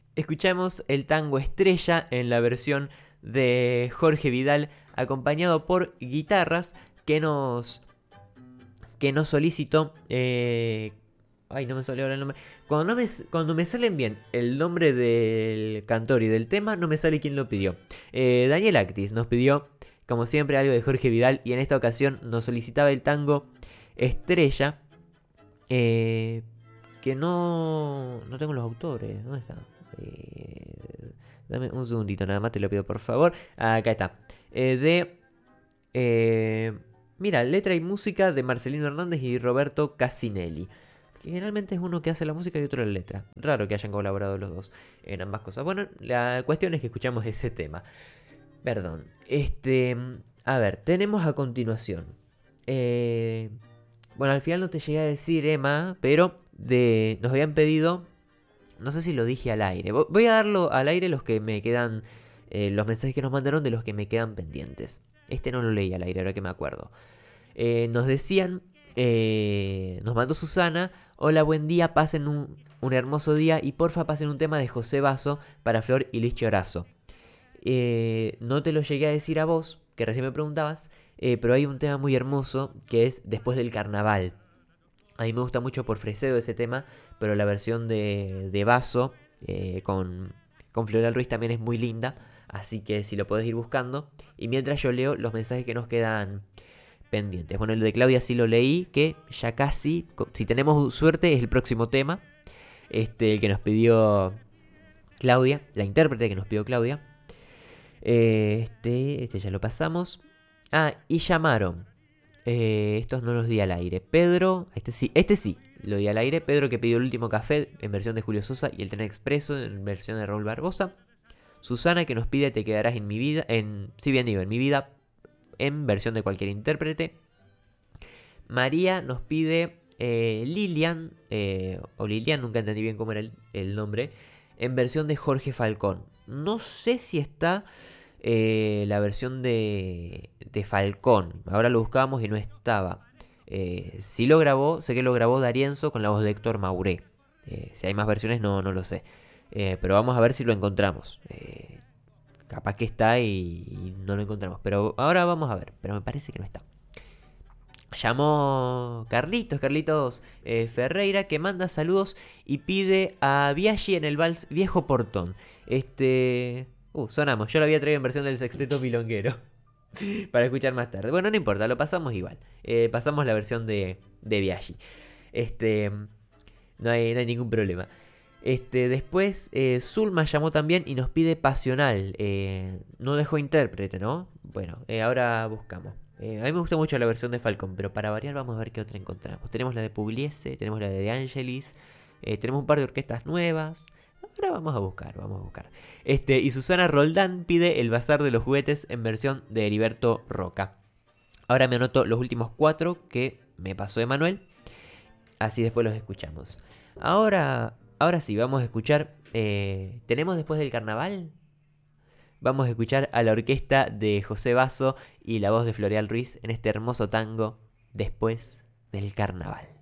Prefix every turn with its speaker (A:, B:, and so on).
A: escuchamos el tango Estrella en la versión de Jorge Vidal, acompañado por guitarras que nos, que nos solicitó. Ay, no me salió ahora el nombre. Cuando me salen bien el nombre del cantor y del tema, no me sale quién lo pidió. Daniel Actis nos pidió, como siempre, algo de Jorge Vidal. Y en esta ocasión nos solicitaba el tango Estrella. Que no tengo los autores. ¿Dónde está? Dame un segundito, nada más te lo pido por favor. Acá está. Mira, letra y música de Marcelino Hernández y Roberto Casinelli. Que generalmente es uno que hace la música y otro la letra. Raro que hayan colaborado los dos en ambas cosas. Bueno, la cuestión es que escuchamos ese tema. Perdón. A ver, tenemos a continuación. Bueno, al final no te llegué a decir, Emma, pero nos habían pedido. No sé si lo dije al aire. Voy a darlo al aire los que me quedan. Los mensajes que nos mandaron de los que me quedan pendientes. Este no lo leí al aire, ahora que me acuerdo. Nos decían. Nos mandó Susana. Hola, buen día, pasen un hermoso día. Y porfa, pasen un tema de José Basso para Flor y Luis Chorazo. No te lo llegué a decir a vos, que recién me preguntabas. Pero hay un tema muy hermoso que es Después del Carnaval. A mí me gusta mucho por Fresedo ese tema, pero la versión de Basso con Floreal Ruiz también es muy linda. Así que si lo podés ir buscando. Y mientras yo leo los mensajes que nos quedan pendientes. Bueno, el de Claudia sí lo leí, que ya casi, si tenemos suerte, es el próximo tema. El que nos pidió Claudia, la intérprete que nos pidió Claudia. Este ya lo pasamos. Y llamaron. Estos no los di al aire. Pedro, este sí, lo di al aire. Pedro que pidió el último café en versión de Julio Sosa y el tren expreso en versión de Raúl Barbosa. Susana que nos pide Te quedarás en mi vida, si bien digo, en mi vida, en versión de cualquier intérprete. María nos pide Lilian, o Lilian, nunca entendí bien cómo era el nombre, en versión de Jorge Falcón. No sé si está la versión de Falcón. Ahora lo buscábamos y no estaba. Si lo grabó, sé que lo grabó D'Arienzo con la voz de Héctor Mauré. Si hay más versiones, no lo sé. Pero vamos a ver si lo encontramos. Capaz que está y no lo encontramos. Pero ahora vamos a ver. Pero me parece que no está. Llamó Carlitos Ferreira, que manda saludos y pide a Biaggi en el vals Viejo Portón. Sonamos. Yo lo había traído en versión del sexteto milonguero. Para escuchar más tarde. Bueno, no importa, lo pasamos igual. Pasamos la versión de Biaggi. No hay ningún problema. Después Zulma llamó también y nos pide Pasional. No dejó intérprete, ¿no? Bueno, ahora buscamos. A mí me gusta mucho la versión de Falcón, pero para variar vamos a ver qué otra encontramos. Tenemos la de Pugliese, tenemos la de Angelis, tenemos un par de orquestas nuevas. Ahora vamos a buscar. Y Susana Roldán pide El Bazar de los Juguetes en versión de Heriberto Roca. Ahora me anoto los últimos 4 que me pasó Emanuel. Así después los escuchamos. Ahora sí, vamos a escuchar. ¿Tenemos Después del Carnaval? Vamos a escuchar a la orquesta de José Basso y la voz de Floreal Ruiz en este hermoso tango Después del Carnaval.